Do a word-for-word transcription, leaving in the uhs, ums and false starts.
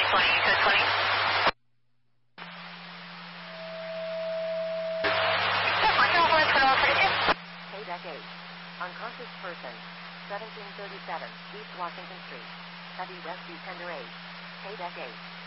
twenty, you said twenty? K-Deck eight. Unconscious person. seventeen thirty-seven East Washington Street. Heavy rescue tender eight. K-Deck eight.